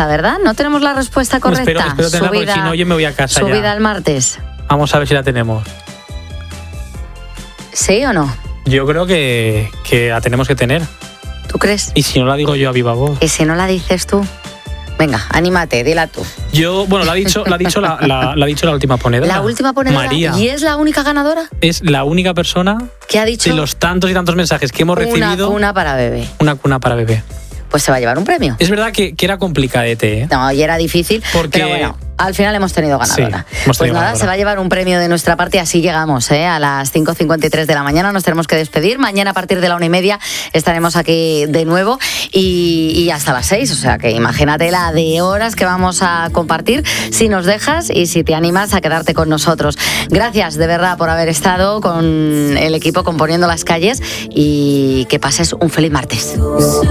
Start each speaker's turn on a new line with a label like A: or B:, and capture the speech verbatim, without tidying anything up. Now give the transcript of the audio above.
A: respuesta, ¿verdad? No tenemos la respuesta correcta.
B: Espero, espero tenerla,
A: subida,
B: porque si no yo me voy a casa
A: subida
B: ya.
A: el martes.
B: Vamos a ver si la tenemos.
A: ¿Sí o no?
B: Yo creo que, que la tenemos que tener.
A: ¿Tú crees?
B: Y si no la digo yo a viva voz.
A: ¿Y si no la dices tú? Venga, anímate, dila tú.
B: Yo, bueno, la ha dicho, la ha dicho la, la, la ha dicho la última ponedora.
A: La última ponedora.
B: María.
A: ¿Y es la única ganadora?
B: Es la única persona
A: que ha dicho
B: de los tantos y tantos mensajes que hemos
A: una
B: recibido.
A: Una cuna para bebé.
B: Una cuna para bebé.
A: Pues se va a llevar un premio.
B: Es verdad que, que era complicadete, ¿eh?
A: No, y era difícil,
B: porque...
A: pero bueno, al final hemos tenido ganadora.
B: Sí, hemos tenido
A: pues nada,
B: ganadora.
A: Se va a llevar un premio de nuestra parte y así llegamos, ¿eh? A las cinco cincuenta y tres de la mañana nos tenemos que despedir. Mañana a partir de la una y media estaremos aquí de nuevo y, y hasta las seis. O sea que imagínate la de horas que vamos a compartir si nos dejas y si te animas a quedarte con nosotros. Gracias de verdad por haber estado con el equipo componiendo las calles y que pases un feliz martes.